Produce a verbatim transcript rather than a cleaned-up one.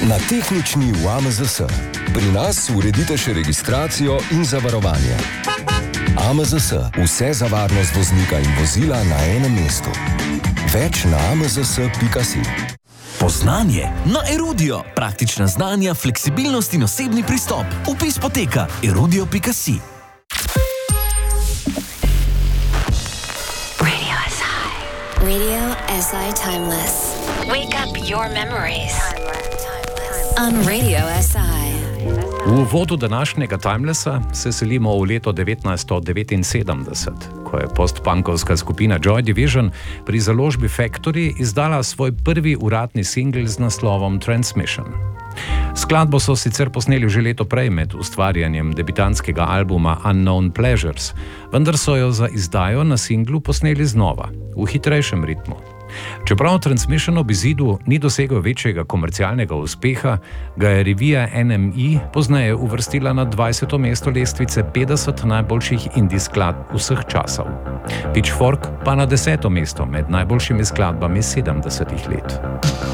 Na tehnični U A M Z S. Pri nas uredite še registracijo in zavarovanje. A M Z S. Vse za varnost voznika in vozila na enem mestu. Več na a m z s pika si. Poznanje na Erudio. Praktična znanja, fleksibilnost in osebni pristop. Vpis poteka erudio pika si. Radio S I. Radio S I Timeless. Wake up your memories. On Radio S I. V uvodu današnjega Timelessa se selimo v leto devetnajststo devetinsedemdeset, ko je postpunkovska skupina Joy Division pri založbi Factory izdala svoj prvi uradni singl z naslovom Transmission. Skladbo so sicer posneli že leto prej med ustvarjanjem debitantskega albuma Unknown Pleasures, vendar so jo za izdajo na singlu posneli znova, v hitrejšem ritmu. Čeprav Transmission ob izidu ni dosegel večjega komercialnega uspeha, ga je revija N M E pozneje uvrstila na dvajseto mesto lestvice petdeset najboljših indie skladb vseh časov. Pitchfork pa na deseto mesto med najboljšimi skladbami sedemdesetih let.